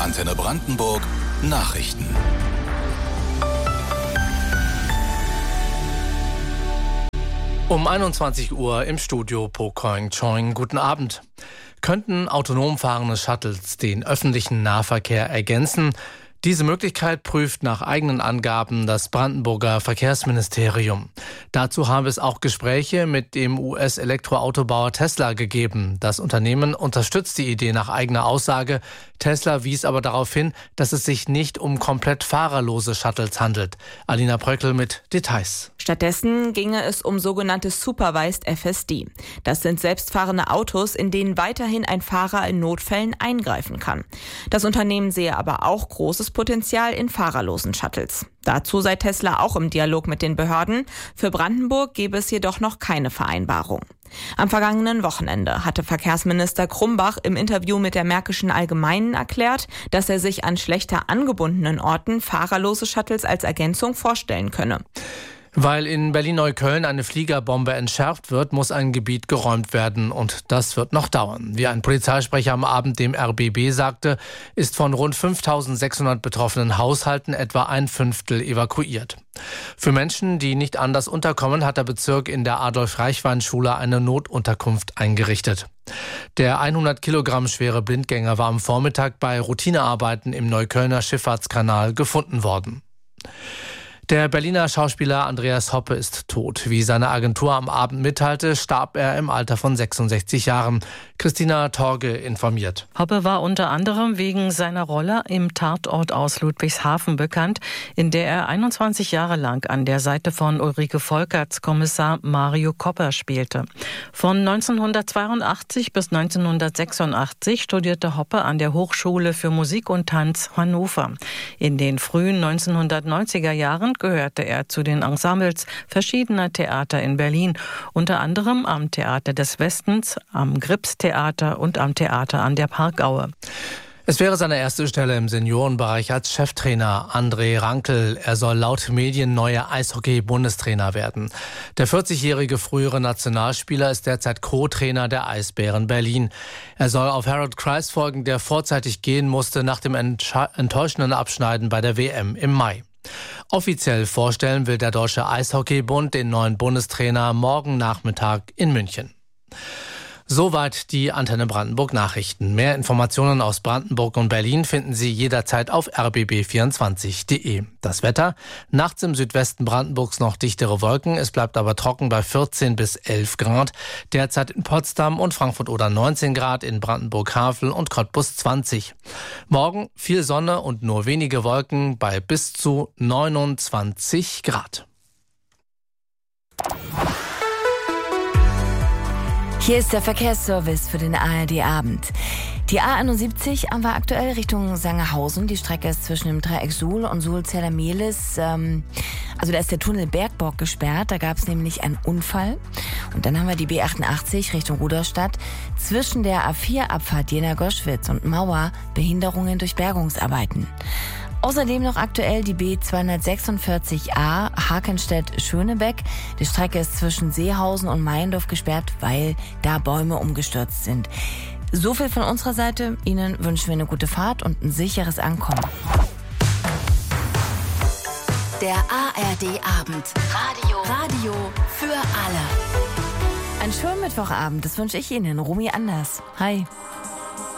Antenne Brandenburg Nachrichten. Um 21 Uhr im Studio Po Koing Choing. Guten Abend. Könnten autonom fahrende Shuttles den öffentlichen Nahverkehr ergänzen? Diese Möglichkeit prüft nach eigenen Angaben das Brandenburger Verkehrsministerium. Dazu habe es auch Gespräche mit dem US-Elektroautobauer Tesla gegeben. Das Unternehmen unterstützt die Idee nach eigener Aussage. Tesla wies aber darauf hin, dass es sich nicht um komplett fahrerlose Shuttles handelt. Alina Bröckel mit Details. Stattdessen ginge es um sogenannte Supervised FSD. Das sind selbstfahrende Autos, in denen weiterhin ein Fahrer in Notfällen eingreifen kann. Das Unternehmen sehe aber auch großes Potenzial in fahrerlosen Shuttles. Dazu sei Tesla auch im Dialog mit den Behörden. Für Brandenburg gäbe es jedoch noch keine Vereinbarung. Am vergangenen Wochenende hatte Verkehrsminister Krumbach im Interview mit der Märkischen Allgemeinen erklärt, dass er sich an schlechter angebundenen Orten fahrerlose Shuttles als Ergänzung vorstellen könne. Weil in Berlin-Neukölln eine Fliegerbombe entschärft wird, muss ein Gebiet geräumt werden und das wird noch dauern. Wie ein Polizeisprecher am Abend dem RBB sagte, ist von rund 5.600 betroffenen Haushalten etwa ein Fünftel evakuiert. Für Menschen, die nicht anders unterkommen, hat der Bezirk in der Adolf-Reichwein-Schule eine Notunterkunft eingerichtet. Der 100 Kilogramm schwere Blindgänger war am Vormittag bei Routinearbeiten im Neuköllner Schifffahrtskanal gefunden worden. Der Berliner Schauspieler Andreas Hoppe ist tot. Wie seine Agentur am Abend mitteilte, starb er im Alter von 66 Jahren. Christina Torge informiert. Hoppe war unter anderem wegen seiner Rolle im Tatort aus Ludwigshafen bekannt, in der er 21 Jahre lang an der Seite von Ulrike Volkerts Kommissar Mario Kopper spielte. Von 1982 bis 1986 studierte Hoppe an der Hochschule für Musik und Tanz Hannover. In den frühen 1990er Jahren gehörte er zu den Ensembles verschiedener Theater in Berlin, unter anderem am Theater des Westens, am Gripstheater und am Theater an der Parkaue. Es wäre seine erste Stelle im Seniorenbereich als Cheftrainer. André Rankel, er soll laut Medien neuer Eishockey-Bundestrainer werden. Der 40-jährige frühere Nationalspieler ist derzeit Co-Trainer der Eisbären Berlin. Er soll auf Harold Kreis folgen, der vorzeitig gehen musste nach dem enttäuschenden Abschneiden bei der WM im Mai. Offiziell vorstellen will der Deutsche Eishockeybund den neuen Bundestrainer morgen Nachmittag in München. Soweit die Antenne Brandenburg Nachrichten. Mehr Informationen aus Brandenburg und Berlin finden Sie jederzeit auf rbb24.de. Das Wetter: nachts im Südwesten Brandenburgs noch dichtere Wolken. Es bleibt aber trocken bei 14 bis 11 Grad. Derzeit in Potsdam und Frankfurt oder 19 Grad, in Brandenburg-Havel und Cottbus 20. Morgen viel Sonne und nur wenige Wolken bei bis zu 29 Grad. Hier ist der Verkehrsservice für den ARD-Abend. Die A71 war aktuell Richtung Sangerhausen. Die Strecke ist zwischen dem Dreieck Suhl und Suhl-Zella-Mehlis. Da ist der Tunnel Bergborg gesperrt. Da gab es nämlich einen Unfall. Und dann haben wir die B88 Richtung Rudolstadt. Zwischen der A4-Abfahrt Jena-Goschwitz und Mauer Behinderungen durch Bergungsarbeiten. Außerdem noch aktuell die B246a Hakenstedt-Schönebeck. Die Strecke ist zwischen Seehausen und Meiendorf gesperrt, weil da Bäume umgestürzt sind. So viel von unserer Seite. Ihnen wünschen wir eine gute Fahrt und ein sicheres Ankommen. Der ARD-Abend. Radio für alle. Einen schönen Mittwochabend, das wünsche ich Ihnen. Romy Anders. Hi.